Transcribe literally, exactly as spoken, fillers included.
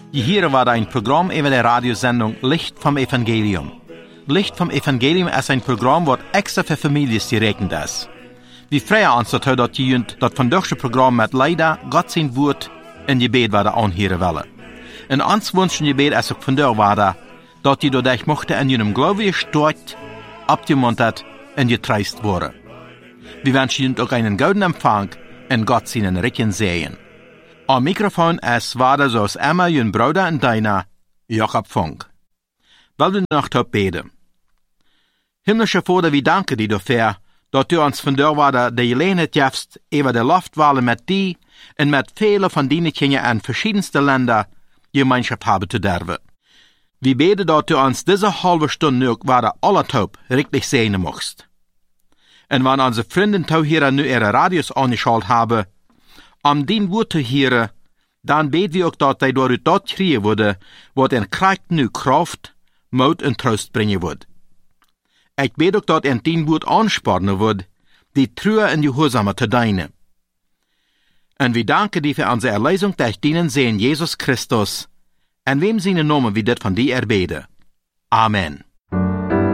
Die hier war ein Programm über der Radiosendung Licht vom Evangelium. Licht vom Evangelium ist ein Programm, das extra für Familien gerechnet ist. Wir freuen uns, dass dat je dat vandaagse Programm mit leider Gott sein Wort in Gebet werden anhören wollen. Und uns wünschen Gebet ist auch vandaag werden, dass die dadurch mochten in ihrem Glaube gestärkt, abgemuntert und getreist worden. Wir wünschen Ihnen auch einen guten Empfang und Gott seinen Recken sehen. Am Mikrofon ist weiter so als Emma, Ihren Bruder und deiner, Jakob Funk. Wollen wir noch top beten? Himmlischer Vater, wir danken dir dafür, dass du uns von der Warte die Gelegenheit gibst, über die Luftwahlen mit dir und mit vielen von denen Kindern in verschiedensten Ländern Gemeinschaft haben zu dürfen. Wir beten, dass du uns diese halbe Stunde noch weiter alle top richtig sehen magst. Und wenn unsere Freunde hier nu ihre Radios angeschaltet haben, um den Wort zu hören, dann beten wir auch, dass die durch das kriegen würde, was in Kraft nu Kraft, Mut und Trost bringen wird. Ich bete auch, dass in den Wort anspornen wird, die Treue und die Gehorsame zu dienen. Und wir danken dir für unsere Erlösung durch deinen Sohn Jesus Christus, in wem seine Namen wir das von dir erbeten. Amen.